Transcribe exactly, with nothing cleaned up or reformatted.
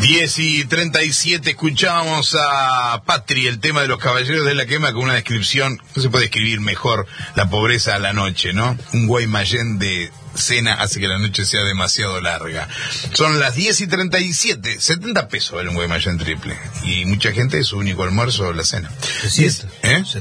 diez y treinta y siete, escuchábamos a Patri, el tema de los caballeros de la quema, con una descripción, no se puede escribir mejor la pobreza a la noche, ¿no? Un Guaymallén de cena hace que la noche sea demasiado larga. Son las diez y treinta y siete, setenta pesos vale un Guaymallén triple. Y mucha gente es su único almuerzo o la cena. Es cierto. ¿Eh?